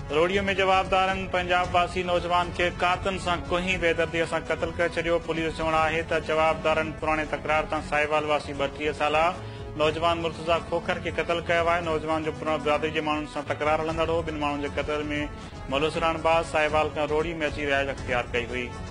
रोड़ीअ में जवाबदारनि पंजाब वासी नौजवान खे कातनि सां कुही बेदर्दीअ सां क़त्ल करे छॾियो। पुलिस जो चवणु आहे त जवाबदारनि पुराणे तकरार तां साहिवाल वासी 32 साला नौजवान मुर्तज़ा खोखर खे क़त्ल कयो आहे। नौजवान जो पुराणे बिरादरी जे माण्हुनि सां तकरार हलंदड़ हो। ॿिनि माण्हुनि जे क़त्ल में मुलज़िम बाज़ साहिवाल खां रोड़ी में अची रिहाइश अख़्तियार कई हुई।